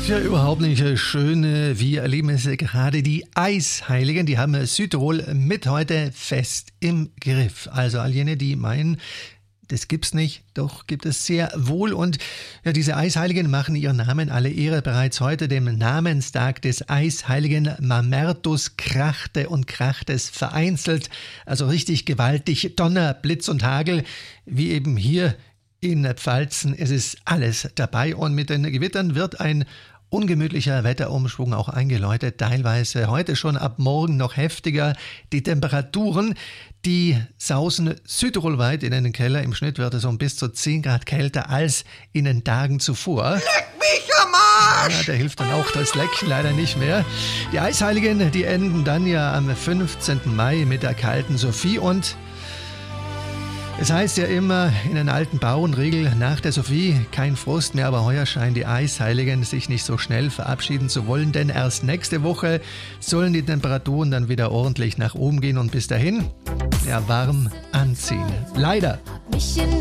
Ja, überhaupt nicht schön. Wir erleben es gerade. Die Eisheiligen, die haben Südtirol mit heute fest im Griff. Also all jene, die meinen, das gibt's nicht, doch gibt es sehr wohl. Und ja, diese Eisheiligen machen ihren Namen alle Ehre. Bereits heute, dem Namenstag des Eisheiligen Mamertus, krachte es vereinzelt. Also richtig gewaltig. Donner, Blitz und Hagel, wie eben hier in Pfalzen. Es ist alles dabei. Und mit den Gewittern wird ein ungemütlicher Wetterumschwung auch eingeläutet, teilweise heute schon ab morgen noch heftiger. Die Temperaturen, die sausen südtirolweit in den Keller. Im Schnitt wird es um bis zu 10 Grad kälter als in den Tagen zuvor. Leck mich am Arsch! Ja, da hilft dann auch das Lecken leider nicht mehr. Die Eisheiligen, die enden dann ja am 15. Mai mit der kalten Sophie und es heißt ja immer in den alten Bauernregeln nach der Sophie kein Frost mehr, aber heuer scheinen die Eisheiligen sich nicht so schnell verabschieden zu wollen, denn erst nächste Woche sollen die Temperaturen dann wieder ordentlich nach oben gehen und bis dahin ja warm anziehen. Leider.